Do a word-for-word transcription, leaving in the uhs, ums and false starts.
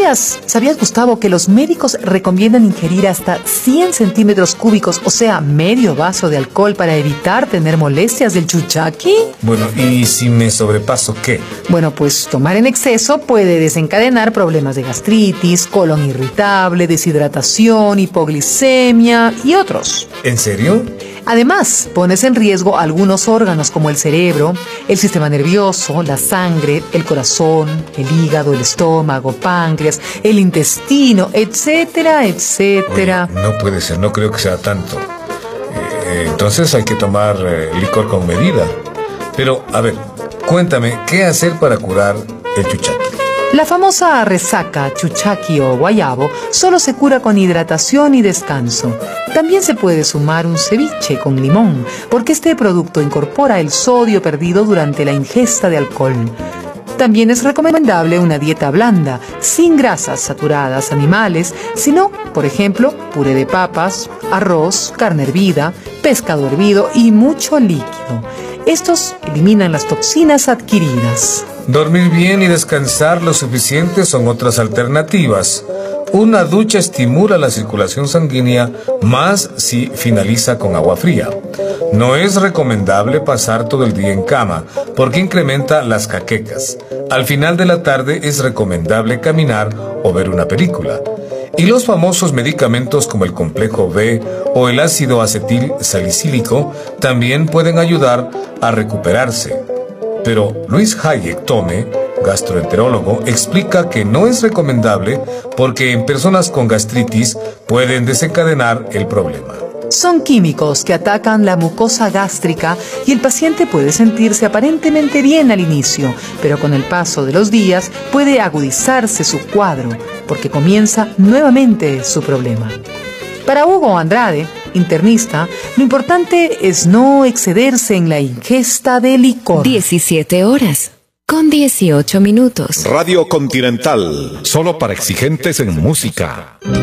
¿Sabías, sabías, Gustavo, que los médicos recomiendan ingerir hasta cien centímetros cúbicos, o sea, medio vaso de alcohol para evitar tener molestias del chuchaqui? Bueno, ¿y si me sobrepaso qué? Bueno, pues tomar en exceso puede desencadenar problemas de gastritis, colon irritable, deshidratación, hipoglicemia y otros. ¿En serio? Además, pones en riesgo algunos órganos como el cerebro, el sistema nervioso, la sangre, el corazón, el hígado, el estómago, páncreas, el intestino, etcétera, etcétera. Oye, no puede ser, no creo que sea tanto. Eh, entonces hay que tomar eh, licor con medida. Pero, a ver, cuéntame, ¿qué hacer para curar el chuchaqui? La famosa resaca, chuchaqui o guayabo solo se cura con hidratación y descanso. También se puede sumar un ceviche con limón, porque este producto incorpora el sodio perdido durante la ingesta de alcohol. También es recomendable una dieta blanda, sin grasas saturadas animales, sino, por ejemplo, puré de papas, arroz, carne hervida, pescado hervido y mucho líquido. Estos eliminan las toxinas adquiridas. Dormir bien y descansar lo suficiente son otras alternativas. Una ducha estimula la circulación sanguínea, más si finaliza con agua fría. No es recomendable pasar todo el día en cama, porque incrementa las jaquecas. Al final de la tarde es recomendable caminar o ver una película. Y los famosos medicamentos como el complejo B o el ácido acetil salicílico también pueden ayudar a recuperarse. Pero Luis Hayek Tome, gastroenterólogo, explica que no es recomendable porque en personas con gastritis pueden desencadenar el problema. Son químicos que atacan la mucosa gástrica y el paciente puede sentirse aparentemente bien al inicio, pero con el paso de los días puede agudizarse su cuadro, porque comienza nuevamente su problema. Para Hugo Andrade, internista, lo importante es no excederse en la ingesta de licor. diecisiete horas con dieciocho minutos. Radio Continental, solo para exigentes en música.